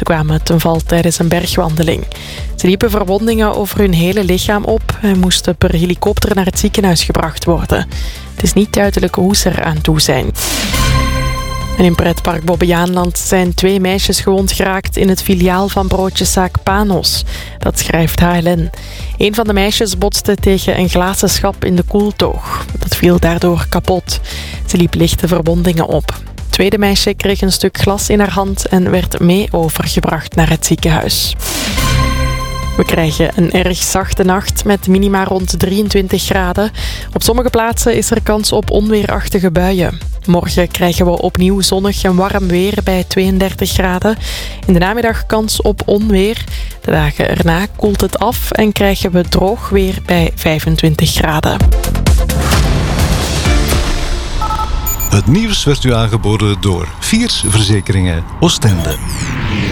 kwamen ten val tijdens een bergwandeling. Ze liepen verwondingen over hun hele lichaam op en moesten per helikopter naar het ziekenhuis gebracht worden. Het is niet duidelijk hoe ze er aan toe zijn. En in pretpark Bobbejaanland zijn 2 meisjes gewond geraakt in het filiaal van broodjeszaak Panos. Dat schrijft HLN. Een van de meisjes botste tegen een glazen schap in de koeltoog. Dat viel daardoor kapot. Ze liep lichte verwondingen op. Het tweede meisje kreeg een stuk glas in haar hand en werd mee overgebracht naar het ziekenhuis. We krijgen een erg zachte nacht met minima rond 23 graden. Op sommige plaatsen is er kans op onweerachtige buien. Morgen krijgen we opnieuw zonnig en warm weer bij 32 graden. In de namiddag kans op onweer. De dagen erna koelt het af en krijgen we droog weer bij 25 graden. Het nieuws werd u aangeboden door Viers Verzekeringen Oostende.